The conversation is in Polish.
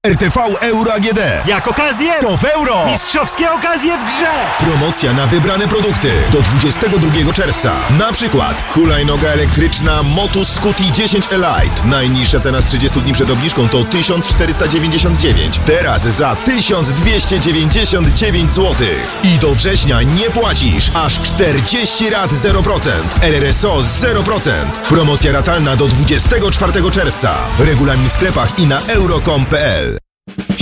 RTV Euro AGD. Jak okazję, to w euro. Mistrzowskie okazje w grze. Promocja na wybrane produkty do 22 czerwca. Na przykład hulajnoga elektryczna Motus Scuti 10 Elite. Najniższa cena z 30 dni przed obniżką to 1499. Teraz za 1299 zł. I do września nie płacisz. Aż 40 rat 0%. RRSO 0%. Promocja ratalna do 24 czerwca. Regulamin w sklepach i na euro.com.pl.